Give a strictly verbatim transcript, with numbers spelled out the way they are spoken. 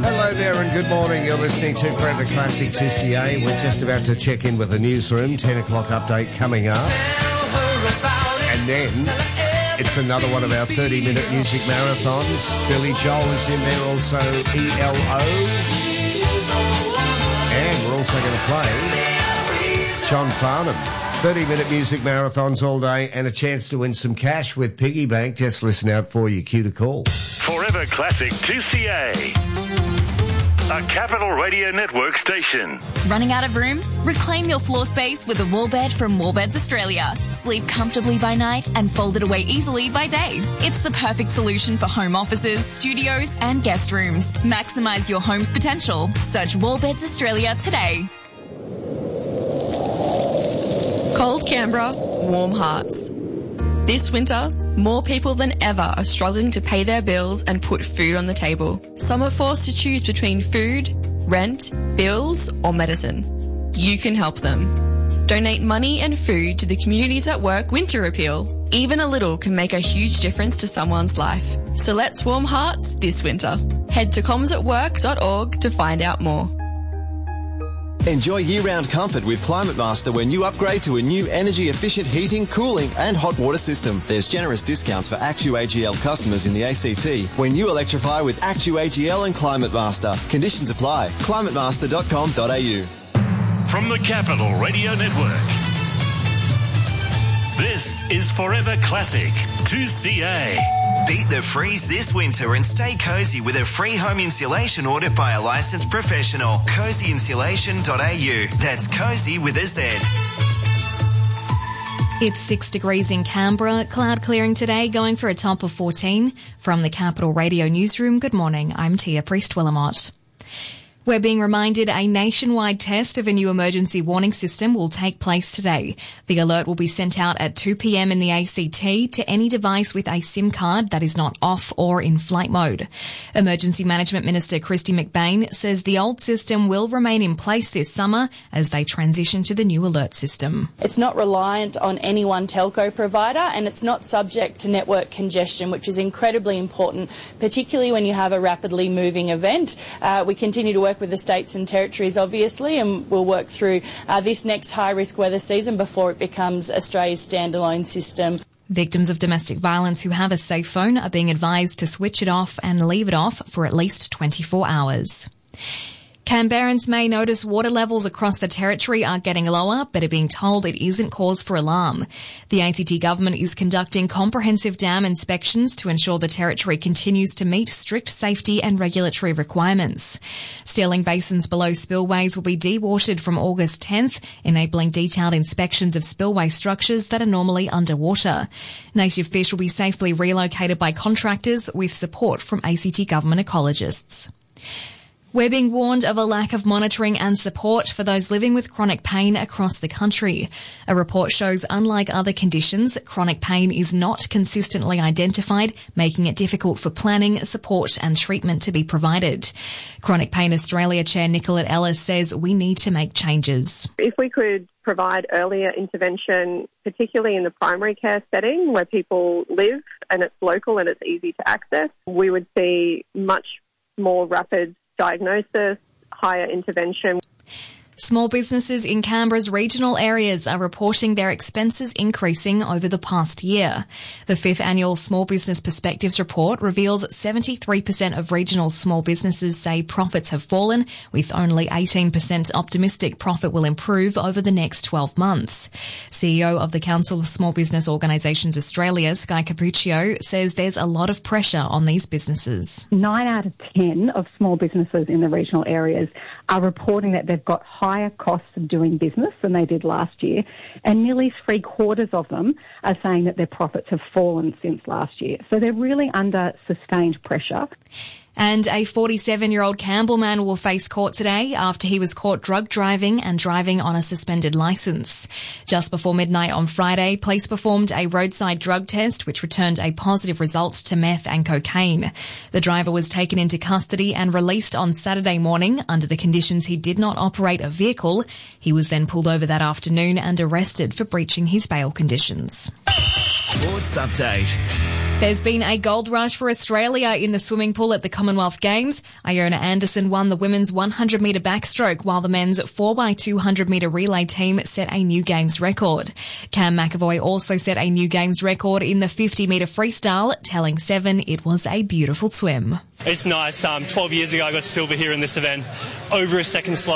Hello there and good morning. You're listening to Forever Classic two C A. We're just about to check in with the newsroom. ten o'clock update coming up. And then it's another one of our thirty-minute music marathons. Billy Joel is in there, also E L O. And we're also going to play John Farnham. thirty-minute music marathons all day and a chance to win some cash with Piggy Bank. Just listen out for your cue to call. Forever Classic two C A. A Capital Radio Network station. Running out of room? Reclaim your floor space with a wall bed from Wallbeds Australia. Sleep comfortably by night and fold it away easily by day. It's the perfect solution for home offices, studios and guest rooms. Maximise your home's potential. Search Wallbeds Australia today. Cold Canberra, warm hearts. This winter, more people than ever are struggling to pay their bills and put food on the table. Some are forced to choose between food, rent, bills, or medicine. You can help them. Donate money and food to the Communities at Work Winter Appeal. Even a little can make a huge difference to someone's life. So let's warm hearts this winter. Head to comms at work dot org to find out more. Enjoy year-round comfort with Climate Master when you upgrade to a new energy-efficient heating, cooling and hot water system. There's generous discounts for Actu A G L customers in the A C T when you electrify with Actu A G L and Climate Master. Conditions apply. climate master dot com dot a u. From the Capital Radio Network, this is Forever Classic two C A. Beat the freeze this winter and stay cosy with a free home insulation audit by a licensed professional. cozy insulation dot a u. That's cozy with a Z. It's six degrees in Canberra. Cloud clearing today, going for a top of fourteen. From the Capital Radio Newsroom, good morning. I'm Tia Priest-Willamot. We're being reminded a nationwide test of a new emergency warning system will take place today. The alert will be sent out at two p.m. in the A C T to any device with a SIM card that is not off or in flight mode. Emergency Management Minister Kristy McBain says the old system will remain in place this summer as they transition to the new alert system. It's not reliant on any one telco provider and it's not subject to network congestion, which is incredibly important, particularly when you have a rapidly moving event. Uh, we continue to work with the states and territories, obviously, and we'll work through uh, this next high-risk weather season before it becomes Australia's standalone system. Victims of domestic violence who have a safe phone are being advised to switch it off and leave it off for at least twenty-four hours. Canberrans may notice water levels across the territory are getting lower, but are being told it isn't cause for alarm. The A C T government is conducting comprehensive dam inspections to ensure the territory continues to meet strict safety and regulatory requirements. Stirling basins below spillways will be dewatered from August tenth, enabling detailed inspections of spillway structures that are normally underwater. Native fish will be safely relocated by contractors with support from A C T government ecologists. We're being warned of a lack of monitoring and support for those living with chronic pain across the country. A report shows, unlike other conditions, chronic pain is not consistently identified, making it difficult for planning, support and treatment to be provided. Chronic Pain Australia Chair Nicolette Ellis says we need to make changes. If we could provide earlier intervention, particularly in the primary care setting where people live and it's local and it's easy to access, we would see much more rapid diagnosis, higher intervention. Small businesses in Canberra's regional areas are reporting their expenses increasing over the past year. The fifth annual Small Business Perspectives report reveals seventy-three percent of regional small businesses say profits have fallen, with only eighteen percent optimistic profit will improve over the next twelve months. C E O of the Council of Small Business Organisations Australia, Sky Capuccio, says there's a lot of pressure on these businesses. Nine out of ten of small businesses in the regional areas are reporting that they've got higher costs of doing business than they did last year, and nearly three quarters of them are saying that their profits have fallen since last year. So they're really under sustained pressure. And a forty-seven-year-old Campbell man will face court today after he was caught drug driving and driving on a suspended licence. Just before midnight on Friday, police performed a roadside drug test which returned a positive result to meth and cocaine. The driver was taken into custody and released on Saturday morning under the conditions he did not operate a vehicle. He was then pulled over that afternoon and arrested for breaching his bail conditions. Sports Update. There's been a gold rush for Australia in the swimming pool at the Commonwealth Games. Iona Anderson won the women's one hundred metre backstroke, while the men's four by two hundred metre relay team set a new Games record. Cam McAvoy also set a new Games record in the fifty metre freestyle, telling Seven it was a beautiful swim. It's nice. Um, twelve years ago I got silver here in this event, over a second slower